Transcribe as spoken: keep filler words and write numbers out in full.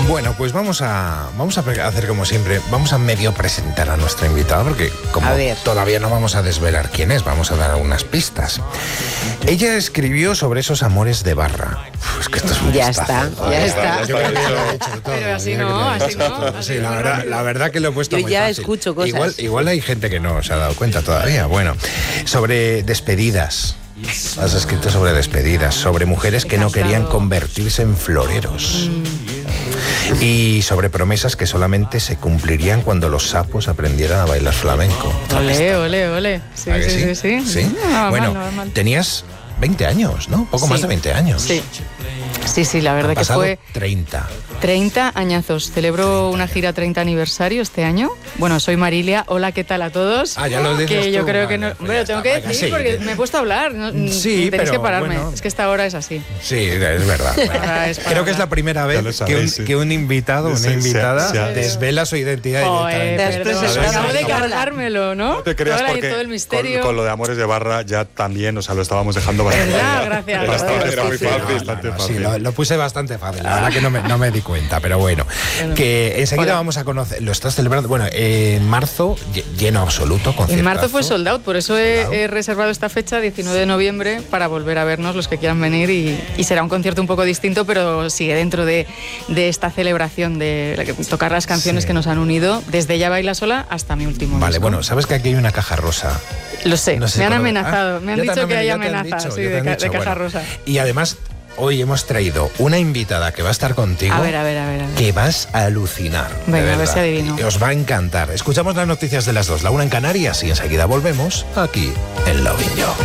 Bueno, pues vamos a, vamos a hacer como siempre, vamos a medio presentar a nuestra invitada, porque como todavía no vamos a desvelar quién es, vamos a dar algunas pistas. Ella escribió sobre esos amores de barra. Uf, es que esto es un Ya listazo. está, ya está. Yo creo que lo he hecho todo. Pero así no, así no. Sí, la verdad, la verdad que lo he puesto Yo muy ya fácil. escucho cosas. Igual, igual hay gente que no se ha dado cuenta todavía. Bueno, sobre despedidas. Has escrito sobre despedidas, sobre mujeres que no querían convertirse en floreros. Mm. Y sobre promesas que solamente se cumplirían cuando los sapos aprendieran a bailar flamenco. Ole, ole, ole. Sí, sí, sí, sí, sí. ¿Sí? No va Bueno, mal, no va mal. tenías veinte años, ¿no? Poco Sí. más de veinte años. Sí. Sí, sí, la verdad Han que pasado fue treinta. treinta añazos. Celebro una gira treinta aniversario este año. Bueno, soy Marilia. Hola, ¿qué tal a todos? Ah, ya lo dices Que yo tú, creo vale, que no. pues Bueno, ya tengo está, que venga, decir sí. porque me he puesto a hablar. No, Sí, tenéis pero, que pararme. bueno. Es que esta hora es así. Sí, es verdad. Bueno, Ahora es para creo que es la hablar. primera Ya vez lo que, sabéis, un, sí. que un invitado o una Sí, sí, invitada sí, sí. desvela su identidad Joder, directamente. perdón, Te has presentado acabo de sola. cargármelo, ¿no? No te creas Ahora hay porque todo el misterio. con, con lo de Amores de Barra ya también, o sea, lo estábamos dejando bastante. ¿Verdad? Gracias. Era, Joder, era muy sí, sí. fácil, No, no, bastante no, fácil. sí, lo, lo puse bastante fácil. La verdad que no me, no me di cuenta, pero bueno. Bueno. Que enseguida Hola. vamos a conocer. Lo estás celebrando. Bueno, en marzo, lle- lleno absoluto. En marzo fue conciertazo. sold out, por eso Sold he, out. he reservado esta fecha, diecinueve de noviembre, para volver a vernos los que quieran venir y, y será un concierto un poco distinto, pero sigue dentro de, de esta celebración de la que- tocar las canciones Sí. que nos han unido, desde Ella baila sola hasta mi último Vale, disco. bueno, sabes que aquí hay una caja rosa. Lo sé, No sé me han por dónde- amenazado, Ah, me han ya te dicho que hay ya te han amenazas dicho, sí, ya te de, han ca- dicho, de caja bueno. rosa. Y además, hoy hemos traído una invitada que va a estar contigo. A ver, a ver, a ver. A ver. Que vas a alucinar. de Venga, a ver verdad. si adivino. Y os va a encantar. Escuchamos las noticias de las dos, la una en Canarias y enseguida volvemos aquí en Lovin' You.